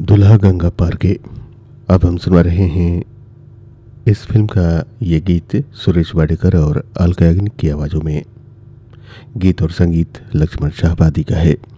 दुल्हा गंगा पार के। अब हम सुना रहे हैं इस फिल्म का ये गीत सुरेश वाडेकर और अलका याग्निक की आवाज़ों में। गीत और संगीत लक्ष्मण शाहबादी का है।